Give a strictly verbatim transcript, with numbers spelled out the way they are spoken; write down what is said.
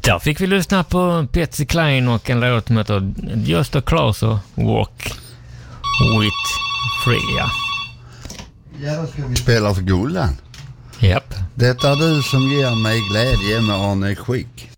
Där fick vi lyssna på Patsy Cline och en låt som heter Just a Closer Walk with Freya. Ja, då ska vi spela för Gullan. Japp. Det är du som ger mig glädje med Arne Skick.